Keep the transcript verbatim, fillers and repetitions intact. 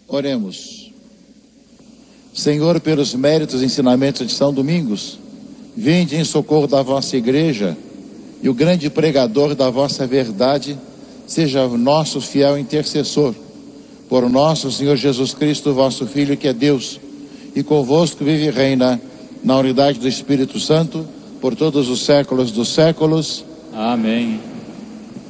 Oremos. Senhor, pelos méritos e ensinamentos de São Domingos, vinde em socorro da vossa igreja, e o grande pregador da vossa verdade seja nosso fiel intercessor. Por nosso Senhor Jesus Cristo, vosso Filho, que é Deus, e convosco vive e reina na unidade do Espírito Santo, por todos os séculos dos séculos. Amém.